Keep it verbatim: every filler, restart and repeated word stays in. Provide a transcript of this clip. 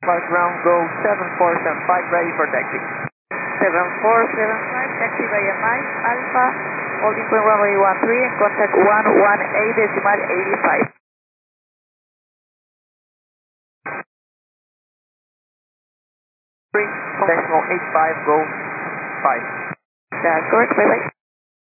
Flight ground, go seven four seven five, ready for taxi. seven four seven five, taxi via Mike Alpha, holding point runway one three and contact one one eight decimal eighty-five. three decimal eight five, go five. That's correct, bye bye.